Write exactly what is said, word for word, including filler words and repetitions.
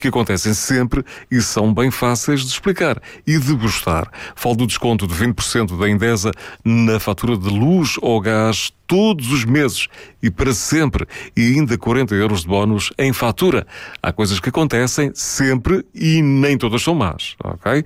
que acontecem sempre e são bem fáceis de explicar e de gostar. Falo do desconto de vinte por cento da Endesa na fatura de luz ou gás todos os meses e para sempre, e ainda quarenta euros de bónus em fatura. Há coisas que acontecem sempre e nem todas são más, ok?